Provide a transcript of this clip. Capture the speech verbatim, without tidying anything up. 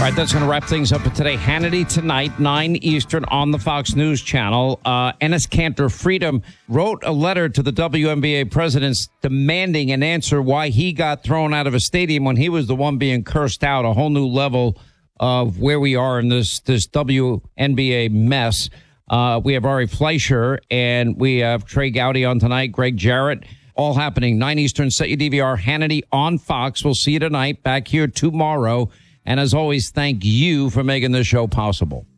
right, that's going to wrap things up for today. Hannity tonight, nine Eastern on the Fox News Channel. Uh, Enes Kanter Freedom wrote a letter to the W N B A presidents demanding an answer why he got thrown out of a stadium when he was the one being cursed out, a whole new level of where we are in this, this W N B A mess. Uh, we have Ari Fleischer and we have Trey Gowdy on tonight, Greg Jarrett, all happening. nine Eastern, set your D V R, Hannity on Fox. We'll see you tonight, back here tomorrow. And as always, thank you for making this show possible.